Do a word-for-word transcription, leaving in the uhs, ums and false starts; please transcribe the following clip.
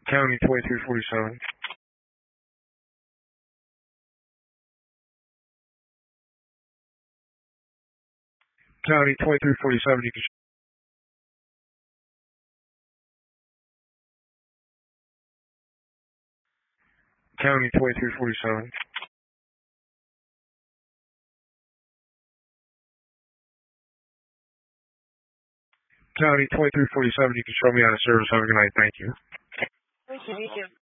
County twenty-three forty-seven. County twenty-three forty-seven, you can County twenty-three forty-seven. County twenty-three forty-seven, you can show me out of service. Have a good night. Thank you. Thank you. You too.